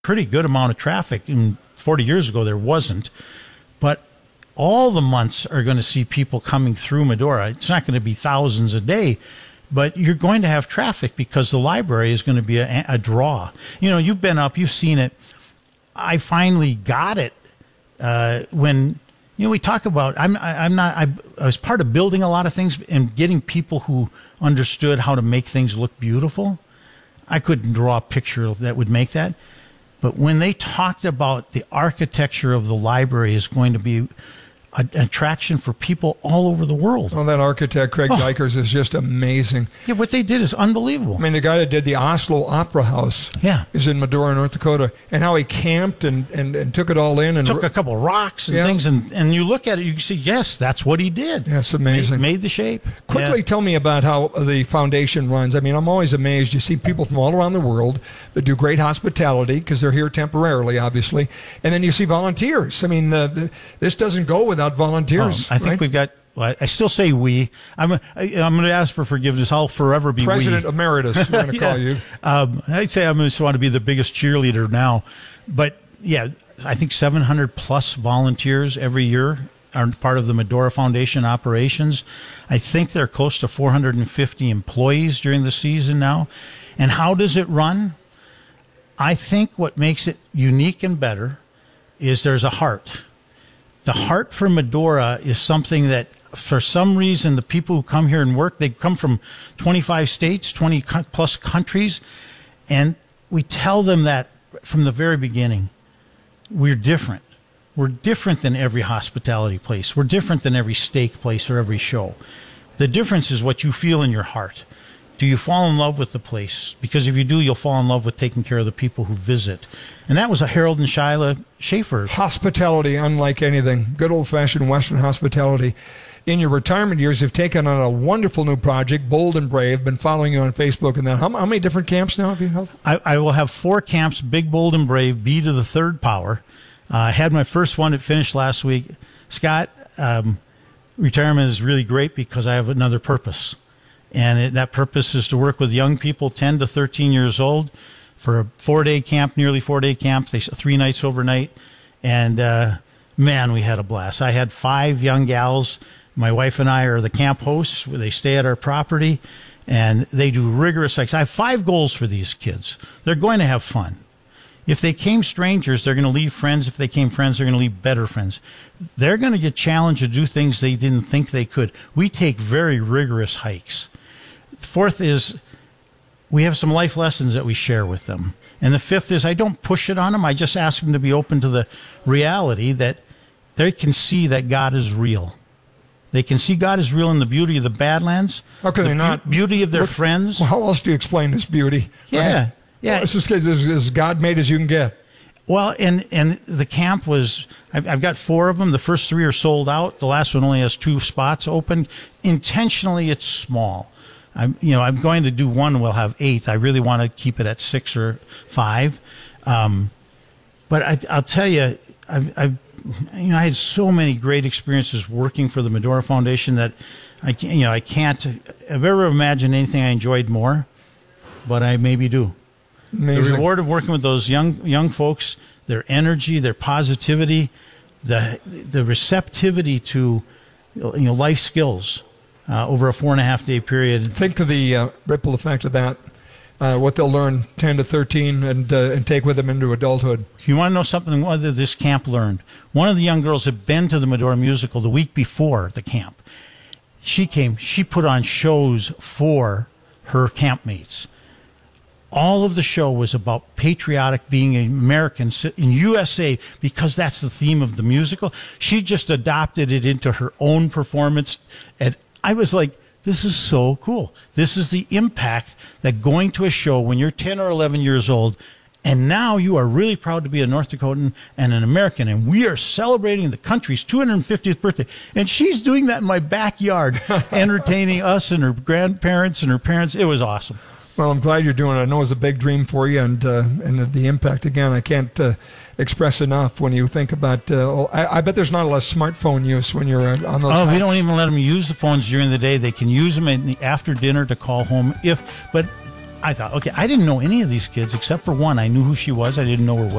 pretty good amount of traffic. And 40 years ago, there wasn't. But all the months are going to see people coming through Medora. It's not going to be thousands a day, but you're going to have traffic because the library is going to be a draw. You know, you've been up, you've seen it. I finally got it when, you know, we talk about, I was part of building a lot of things and getting people who understood how to make things look beautiful. I couldn't draw a picture that would make that. But when they talked about the architecture of the library is going to be an attraction for people all over the world. Well, that architect, Craig Dykers, is just amazing. Yeah, what they did is unbelievable. I mean, the guy that did the Oslo Opera House is in Medora, North Dakota, and how he camped and took it all in. And took a couple of rocks and things, and you look at it, you can see, yes, that's what he did. That's amazing. Made the shape. Quickly tell me about how the foundation runs. I mean, I'm always amazed. You see people from all around the world that do great hospitality because they're here temporarily, obviously, and then you see volunteers. I mean, this doesn't go without volunteers. I think we've got. Well, I still say we. I'm going to ask for forgiveness. I'll forever be President we. Emeritus. We're going to call you. I'd say I just want to be the biggest cheerleader now, but yeah, I think 700 plus volunteers every year are part of the Medora Foundation operations. I think they're close to 450 employees during the season now. And how does it run? I think what makes it unique and better is there's a heart. The heart for Medora is something that, for some reason, the people who come here and work, they come from 25 states, 20 plus countries, and we tell them that from the very beginning. We're different. We're different than every hospitality place. We're different than every steak place or every show. The difference is what you feel in your heart. Do you fall in love with the place? Because if you do, you'll fall in love with taking care of the people who visit. And that was a Harold and Shyla Schaefer. Hospitality, unlike anything. Good old-fashioned Western hospitality. In your retirement years, you've taken on a wonderful new project, Bold and Brave. Been following you on Facebook. And then how many different camps now have you held? I will have 4 camps, Big, Bold, and Brave, B to the third power. I had my first one. It finished last week. Scott, retirement is really great because I have another purpose. And that purpose is to work with young people 10 to 13 years old for a 4-day camp, nearly 4-day camp, 3 nights overnight. And, man, we had a blast. I had 5 young gals. My wife and I are the camp hosts. They stay at our property, and they do rigorous exercise. I have 5 goals for these kids. They're going to have fun. If they came strangers, they're going to leave friends. If they came friends, they're going to leave better friends. They're going to get challenged to do things they didn't think they could. We take very rigorous hikes. 4th is we have some life lessons that we share with them. And the 5th is I don't push it on them. I just ask them to be open to the reality that they can see that God is real. They can see God is real in the beauty of the Badlands. How can they not? Beauty of their friends. Well, how else do you explain this beauty? Yeah. Right? Yeah. Well, it's just as God made as you can get. Well, and the camp was, I've got 4 of them. The first 3 are sold out. The last one only has 2 spots open. Intentionally, it's small. I'm going to do one. We'll have 8. I really want to keep it at 6 or 5. But I'll tell you, I had so many great experiences working for the Medora Foundation that I can't have ever imagined anything I enjoyed more, but I maybe do. Amazing. The reward of working with those young folks, their energy, their positivity, the receptivity to life skills over a 4.5-day period. Think of the ripple effect of that. What they'll learn 10 to 13 and take with them into adulthood. You want to know something what this camp learned? One of the young girls had been to the Medora musical the week before the camp. She came. She put on shows for her campmates. All of the show was about patriotic being an American in USA because that's the theme of the musical. She just adopted it into her own performance. And I was like, this is so cool. This is the impact that going to a show when you're 10 or 11 years old, and now you are really proud to be a North Dakotan and an American, and we are celebrating the country's 250th birthday. And she's doing that in my backyard, entertaining us and her grandparents and her parents. It was awesome. Well, I'm glad you're doing it. I know it's a big dream for you, and the impact, again, I can't express enough when you think about I bet there's not a lot of smartphone use when you're on those hikes. We don't even let them use the phones during the day. They can use them after dinner to call home. But I thought, okay, I didn't know any of these kids except for one. I knew who she was. I didn't know her well.